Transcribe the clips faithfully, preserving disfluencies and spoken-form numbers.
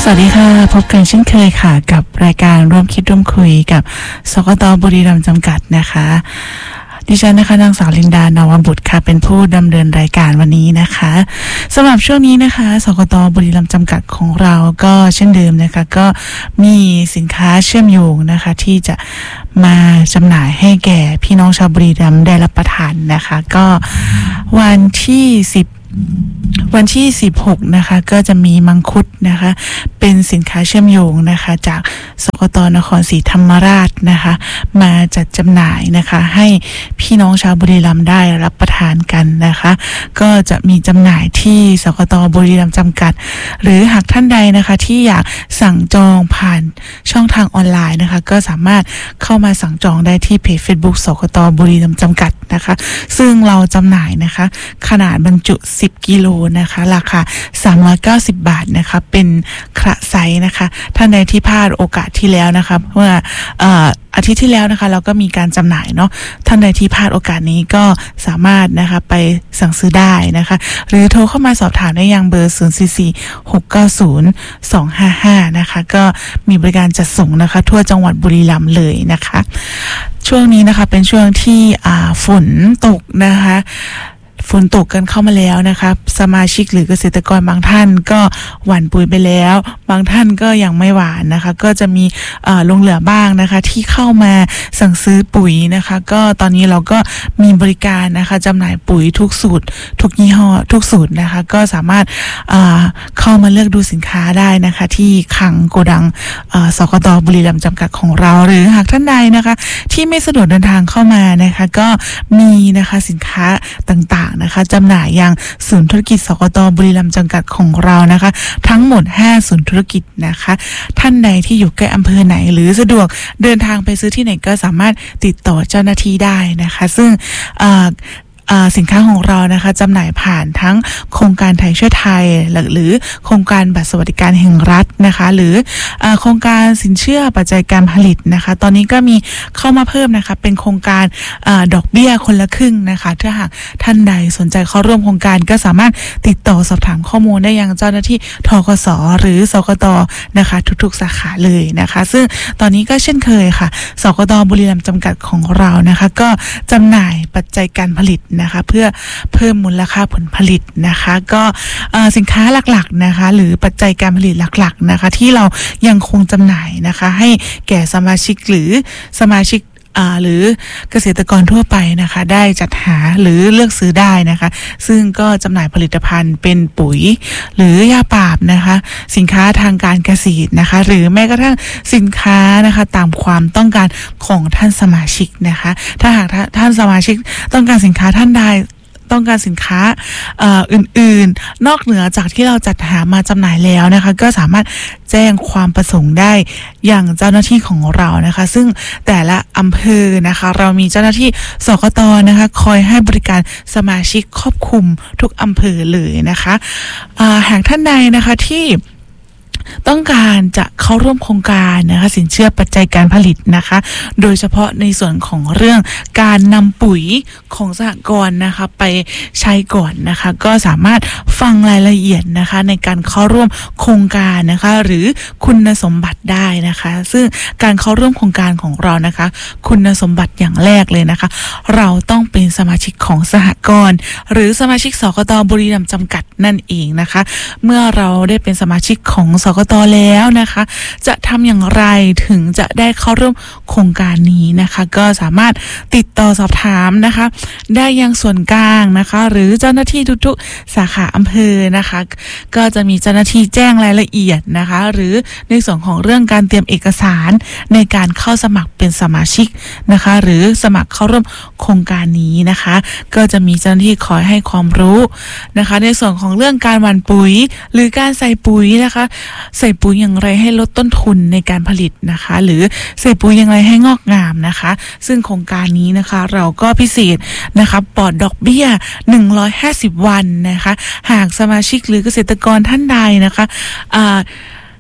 วัสดีค่ะพบกันเช่นเคยค่ะกับรายการร่วมคิดร่วมคุยกับสกต.บุรีรัมย์จำกัดนะคะดิฉันนะคะนางสาวลินดานาวบุตรค่ะเป็นผู้ดำเนินรายการวันนี้นะคะสำหรับช่วงนี้นะคะสกต.บุรีรัมย์จำกัดของเราก็เช่นเดิมนะคะก็มีสินค้าเชื่อมโยงนะคะที่จะมาจำหน่ายให้แก่พี่น้องชาวบุรีรัมย์ได้รับประทานนะคะก็วันที่สิบวันที่สิบหกนะคะก็จะมีมังคุดนะคะเป็นสินค้าเชื่อมโยงนะคะจากสกต.นครศรีธรรมราชนะคะมาจัดจำหน่ายนะคะให้พี่น้องชาวบุรีรัมย์ได้รับประทานกันนะคะก็จะมีจำหน่ายที่สกต.บุรีรัมย์จำกัดหรือหากท่านใดนะคะที่อยากสั่งจองผ่านช่องทางออนไลน์นะคะก็สามารถเข้ามาสั่งจองได้ที่เพจ Facebook สกต.บุรีรัมย์จำกัดนะคะซึ่งเราจำหน่ายนะคะขนาดบรรจุสิบกิโลนะคะราคาสามร้อยเก้าสิบบาทนะคะเป็นคระไซส์นะคะท่านใดที่พลาดโอกาสที่แล้วนะคะเมื่อเอ่ออาทิตย์ที่แล้วนะคะเราก็มีการจำหน่ายเนาะท่านใดที่พลาดโอกาสนี้ก็สามารถนะคะไปสั่งซื้อได้นะคะหรือโทรเข้ามาสอบถามได้ยังเบอร์ศูนย์ สี่ สี่ หก เก้า ศูนย์ สอง ห้า ห้านะคะก็มีบริการจัดส่งนะคะทั่วจังหวัดบุรีรัมย์เลยนะคะช่วงนี้นะคะเป็นช่วงที่อ่าฝนตกนะคะฝนตกกันเข้ามาแล้วนะคะสมาชิกหรือเกษตรกรบางท่านก็หว่านปุ๋ยไปแล้วบางท่านก็ยังไม่หว่านนะคะก็จะมีเอ่อลงเหลือบ้างนะคะที่เข้ามาสั่งซื้อปุ๋ยนะคะก็ตอนนี้เราก็มีบริการนะคะจำหน่ายปุ๋ยทุกสูตรทุกยี่ห้อทุกสูตรนะคะก็สามารถเอ่อเข้ามาเลือกดูสินค้าได้นะคะที่คลังโกดังเอ่อสกต.บุรีรัมย์จำกัดของเราหรือหากท่านใดนะคะที่ไม่สะดวกเดินทางเข้ามานะคะก็มีนะคะสินค้าต่างๆนะคะจำหน่ายยังศูนย์ธุรกิจสกต.บุรีรัมย์จำกัดของเรานะคะทั้งหมดห้าศูนย์ธุรกิจนะคะท่านใดที่อยู่ใกล้อำเภอไหนหรือสะดวกเดินทางไปซื้อที่ไหนก็สามารถติดต่อเจ้าหน้าที่ได้นะคะซึ่งสินค้าของเรานะคะจำหน่ายผ่านทั้งโครงการไทยช่วยไทยหรือโครงการบัตรสวัสดิการแห่งรัฐนะคะหรือโครงการสินเชื่อปัจจัยการผลิตนะคะตอนนี้ก็มีเข้ามาเพิ่มนะคะเป็นโครงการดอกเบี้ยคนละครึ่งนะคะถ้าหากท่านใดสนใจเข้าร่วมโครงการก็สามารถติดต่อสอบถามข้อมูลได้ยังเจ้าหน้าที่ธกส.หรือสกต.นะคะทุกๆสาขาเลยนะคะซึ่งตอนนี้ก็เช่นเคยค่ะสกต.บุรีรัมย์จำกัดของเรานะคะก็จำหน่ายปัจจัยการผลิตนะคะเพื่อเพิ่มมูลค่าผลผลิตนะคะก็สินค้าหลักๆนะคะหรือปัจจัยการผลิตหลักๆนะคะที่เรายังคงจำหน่ายนะคะให้แก่สมาชิกหรือสมาชิกหรือเกษตรกรทั่วไปนะคะได้จัดหาหรือเลือกซื้อได้นะคะซึ่งก็จำหน่ายผลิตภัณฑ์เป็นปุ๋ยหรือยาปราบนะคะสินค้าทางการเกษตรนะคะหรือแม้กระทั่งสินค้านะคะตามความต้องการของท่านสมาชิกนะคะถ้าหากท่านสมาชิกต้องการสินค้าท่านใดต้องการสินค้าเอ่ออื่นๆนอกเหนือจากที่เราจัดหามาจำหน่ายแล้วนะคะก็สามารถแจ้งความประสงค์ได้อย่างเจ้าหน้าที่ของเรานะคะซึ่งแต่ละอำเภอนะคะเรามีเจ้าหน้าที่สกต.นะคะคอยให้บริการสมาชิกครอบคลุมทุกอำเภอเลยนะคะอ่าหากท่านใดนะคะที่ต้องการจะเข้าร่วมโครงการนะคะสินเชื่อปัจจัยการผลิตนะคะโดยเฉพาะในส่วนของเรื่องการนำปุ๋ยของสหกรณ์นะคะไปใช้ก่อนนะคะก็สามารถฟังรายละเอียดนะคะในการเข้าร่วมโครงการนะคะหรือคุณสมบัติได้นะคะซึ่งการเข้าร่วมโครงการของเรานะคะคุณสมบัติอย่างแรกเลยนะคะเราต้องเป็นสมาชิกของสหกรณ์หรือสมาชิกสกต.บุรีรัมย์จำกัดนั่นเองนะคะเมื่อเราได้เป็นสมาชิกของสกต.แล้วนะคะจะทำอย่างไรถึงจะได้เข้าร่วมโครงการนี้นะคะก็สามารถติดต่อสอบถามนะคะได้ยังส่วนกลางนะคะหรือเจ้าหน้าที่ทุกๆสาขาอำเภอนะคะก็จะมีเจ้าหน้าที่แจ้งรายละเอียดนะคะหรือในส่วนของเรื่องการเตรียมเอกสารในการเข้าสมัครเป็นสมาชิกนะคะหรือสมัครเข้าร่วมโครงการนี้นะคะก็จะมีเจ้าหน้าที่คอยให้ความรู้นะคะในส่วนของเรื่องการหว่านปุ๋ยหรือการใส่ปุ๋ยนะคะใส่ปุ๋ยอย่างไรให้ลดต้นทุนในการผลิตนะคะหรือใส่ปุ๋ยอย่างไรให้งอกงามนะคะซึ่งโครงการนี้นะคะเราก็พิเศษนะคะปลอดดอกเบี้ยหนึ่งร้อยห้าสิบวันนะคะหากสมาชิกหรือเกษตรกรท่านใดนะคะอ่า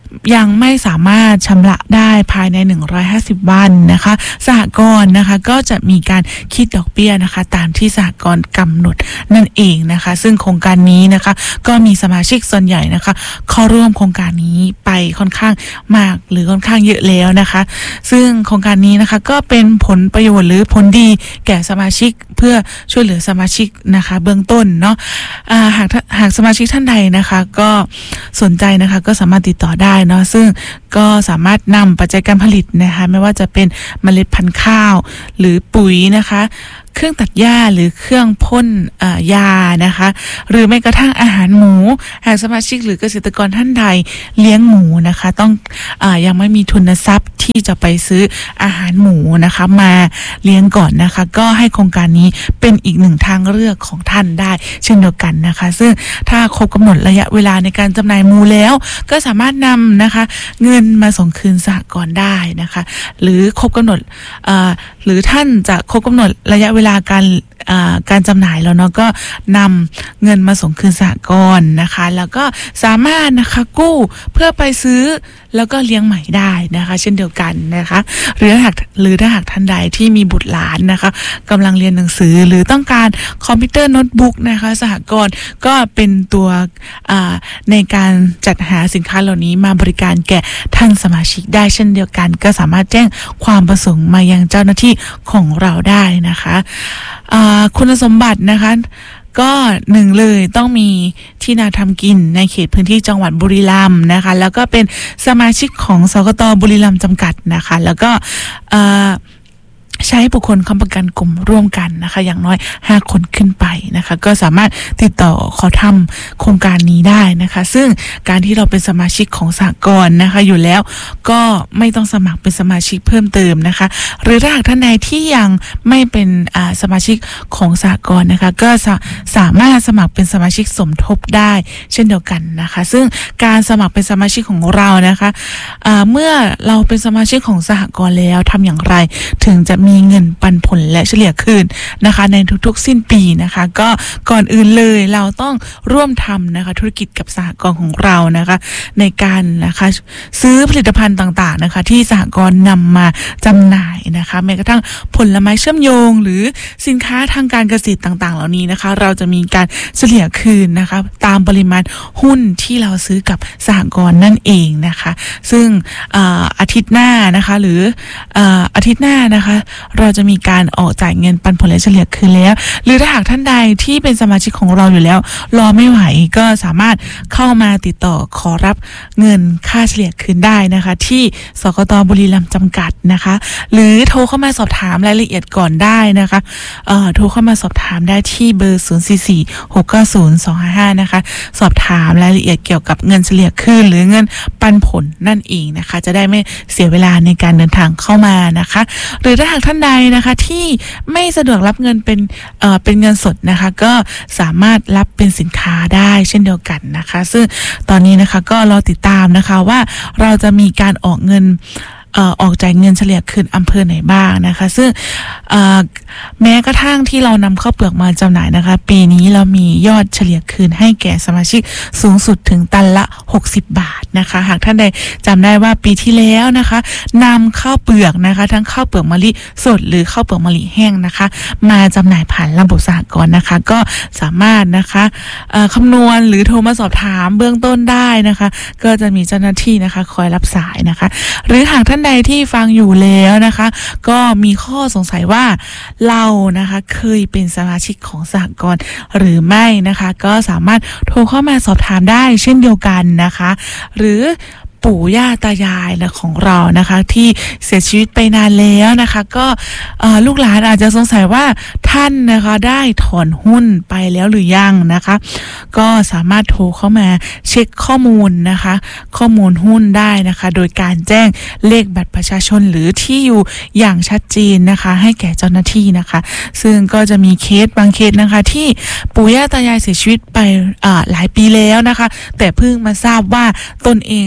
ยังไม่สามารถชำระได้ภายในหนึ่งร้อยห้าสิบวันนะคะสหกรณ์นะคะก็จะมีการคิดดอกเบี้ยนะคะตามที่สหกรณ์กำหนดนั่นเองนะคะซึ่งโครงการนี้นะคะก็มีสมาชิกส่วนใหญ่นะคะเข้าร่วมโครงการนี้ไปค่อนข้างมากหรือค่อนข้างเยอะแล้วนะคะซึ่งโครงการนี้นะคะก็เป็นผลประโยชน์หรือผลดีแก่สมาชิกเพื่อช่วยเหลือสมาชิกนะคะเบื้องต้นเนาะอ่าหากหากสมาชิกท่านใดนะคะก็สนใจนะคะก็สามารถติดต่อได้เนาะซึ่งก็สามารถนำปัจจัยการผลิตนะคะไม่ว่าจะเป็นเมล็ดพันธุ์ข้าวหรือปุ๋ยนะคะเครื่องตัดหญ้าหรือเครื่องพ่นยานะคะหรือแม้กระทั่งอาหารหมูหากสมาชิกหรือเกษตรกรท่านใดเลี้ยงหมูนะคะต้องอายังไม่มีทุนทรัพย์ที่จะไปซื้ออาหารหมูนะคะมาเลี้ยงก่อนนะคะก็ให้โครงการนี้เป็นอีกหนึ่งทางเลือกของท่านได้เช่นเดียวกันนะคะซึ่งถ้าครบกำหนดระยะเวลาในการจำหน่ายหมูแล้วก็สามารถนำนะคะเงินมาส่งคืนสหกรณ์ได้นะคะหรือครบกำหนดหรือท่านจะครบกำหนดระยะเวลาการการจำหน่ายแล้วเนาะก็นำเงินมาส่งคืนสหกรณ์นะคะแล้วก็สามารถนะคะกู้เพื่อไปซื้อแล้วก็เลี้ยงใหม่ได้นะคะเช่นเดียวกันนะคะหรือหากหรือถ้าหากท่านใดที่มีบุตรหลานนะคะกำลังเรียนหนังสือหรือต้องการคอมพิวเตอร์โน้ตบุ๊กนะคะสหกรณ์ก็เป็นตัวในการจัดหาสินค้าเหล่านี้มาบริการแก่ท่านสมาชิกได้เช่นเดียวกันก็สามารถแจ้งความประสงค์มายังเจ้าหน้าที่ของเราได้นะคะคุณสมบัตินะคะก็หนึ่งเลยต้องมีที่นาทำกินในเขตพื้นที่จังหวัดบุรีรัมย์นะคะแล้วก็เป็นสมาชิกของสกต.บุรีรัมย์จำกัดนะคะแล้วก็ใช้บุคคลค้ำประกันกลุ่มร่วมกันนะคะอย่างน้อยห้าคนขึ้นไปนะคะก็สามารถติดต่อขอทำโครงการนี้ได้นะคะซึ่งการที่เราเป็นสมาชิกของสหกรณ์นะคะอยู่แล้วก็ไม่ต้องสมัครเป็นสมาชิกเพิ่มเติมนะคะหรือถ้าหากท่านใดที่ยังไม่เป็นอ่าสมาชิกของสหกรณ์นะคะก็สาสามารถสมัครเป็นสมาชิกสมทบได้เช่นเดียวกันนะคะซึ่งการสมัครเป็นสมาชิกของเรานะคะอ่าเมื่อเราเป็นสมาชิกของสหกรณ์แล้วทำอย่างไรถึงจะมีเงินปันผลและเฉลี่ยคืนนะคะในทุกๆสิ้นปีนะคะก็ก่อนอื่นเลยเราต้องร่วมทำนะคะธุรกิจกับสหกรณ์ของเรานะคะในการนะคะซื้อผลิตภัณฑ์ต่างๆนะคะที่สหกรณ์นำมาจำหน่ายนะคะแม้กระทั่งผลไม้เชื่อมโยงหรือสินค้าทางการเกษตรต่างๆเหล่านี้นะคะเราจะมีการเฉลี่ยคืนนะคะตามปริมาณหุ้นที่เราซื้อกับสหกรณ์นั่นเองนะคะซึ่งอาทิตย์หน้านะคะหรืออาทิตย์หน้านะคะเราจะมีการออกจ่ายเงินปันผลและเฉลี่ยคืนแล้วหรือถ้าหากท่านใดที่เป็นสมาชิกของเราอยู่แล้วรอไม่ไหวก็สามารถเข้ามาติดต่อขอรับเงินค่าเฉลี่ยคืนได้นะคะที่สกต.บุรีรัมย์จำกัดนะคะหรือโทรเข้ามาสอบถามรายละเอียดก่อนได้นะคะเอ่อโทรเข้ามาสอบถามได้ที่เบอร์ศูนย์ สี่ สี่ หก เก้า ศูนย์ สอง ห้า ห้านะคะสอบถามรายละเอียดเกี่ยวกับเงินเฉลี่ยคืนหรือเงินปันผลนั่นเองนะคะจะได้ไม่เสียเวลาในการเดินทางเข้ามานะคะหรือถ้าหากท่านใดนะคะที่ไม่สะดวกรับเงินเป็นเอ่อเป็นเงินสดนะคะก็สามารถรับเป็นสินค้าได้เช่นเดียวกันนะคะซึ่งตอนนี้นะคะก็รอติดตามนะคะว่าเราจะมีการออกเงินเอ่อออกจ่ายเงินเฉลี่ยคืนอำเภอไหนบ้างนะคะซึ่งแม้กระทั่งที่เรานำข้าวเปลือกมาจำหน่ายนะคะปีนี้เรามียอดเฉลี่ยคืนให้แก่สมาชิกสูงสุดถึงตันละหกสิบบาทนะคะหากท่านใดจำได้ว่าปีที่แล้วนะคะนำข้าวเปลือกนะคะทั้งข้าวเปลือกมะลิสดหรือข้าวเปลือกมะลิแห้งนะคะมาจำหน่ายผ่านระบบสหกรณ์นะคะก็สามารถนะคะคำนวณหรือโทรมาสอบถามเบื้องต้นได้นะคะก็จะมีเจ้าหน้าที่นะคะคอยรับสายนะคะหรือหากท่านใดที่ฟังอยู่แล้วนะคะก็มีข้อสงสัยว่าเรานะคะเคยเป็นสมาชิกของสหกรณ์หรือไม่นะคะก็สามารถโทรเข้ามาสอบถามได้เช่นเดียวกันนะคะหรือปู่ย่าตายายและของเรานะคะที่เสียชีวิตไปนานแล้วนะคะก็ลูกหลานอาจจะสงสัยว่าท่านนะคะได้ถอนหุ้นไปแล้วหรือยังนะคะก็สามารถโทรเข้ามาเช็คข้อมูลนะคะข้อมูลหุ้นได้นะคะโดยการแจ้งเลขบัตรประชาชนหรือที่อยู่อย่างชัดเจนนะคะให้แก่เจ้าหน้าที่นะคะซึ่งก็จะมีเคสบางเคสนะคะที่ปู่ย่าตายายเสียชีวิตไปหลายปีแล้วนะคะแต่เพิ่งมาทราบว่าตนเอง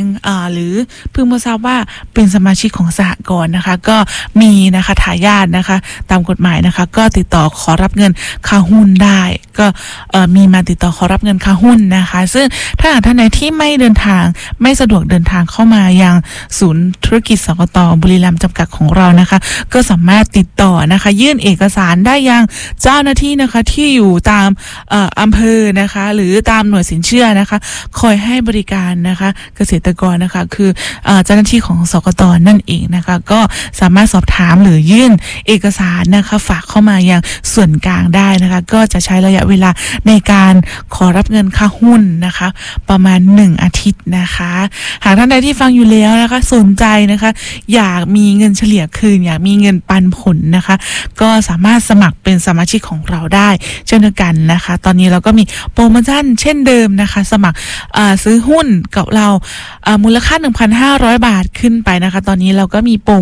หรือเพิ่งมาทราบว่าเป็นสมาชิกของสหกรณ์นะคะก็มีนะคะทายาทนะคะตามกฎหมายนะคะก็ติดต่อขอรับเงินค่าหุ้นได้ก็เอ่อมีมาติดต่อขอรับเงินค่าหุ้นนะคะซึ่งถ้าหากท่านใดที่ไม่เดินทางไม่สะดวกเดินทางเข้ามายังศูนย์ธุรกิจสกต.บุรีรัมย์จำกัดของเรานะคะก็สามารถติดต่อนะคะยื่นเอกสารได้ยังเจ้าหน้าที่นะคะที่อยู่ตามเอ่ออำเภอนะคะหรือตามหน่วยสินเชื่อนะคะคอยให้บริการนะคะเกษตรกรนะคะคือเอ่อเจ้าหน้าที่ของสกต.นั่นเองนะคะก็สามารถสอบถามหรือยื่นเอกสารนะคะฝากเข้ามายังส่วนกลางได้นะคะก็จะใช้ระยะเวลาในการขอรับเงินค่าหุ้นนะคะประมาณหนึ่งอาทิตย์นะคะหากท่านใดที่ฟังอยู่แล้วนะคะสนใจนะคะอยากมีเงินเฉลี่ยคืนอยากมีเงินปันผลนะคะก็สามารถสมัครเป็นสมาชิกของเราได้เช่นเดียวกันนะคะตอนนี้เราก็มีโปรโมชั่นเช่นเดิมนะคะสมัครซื้อหุ้นกับเรามูลค่า หนึ่งพันห้าร้อย บาทขึ้นไปนะคะตอนนี้เราก็มีโปร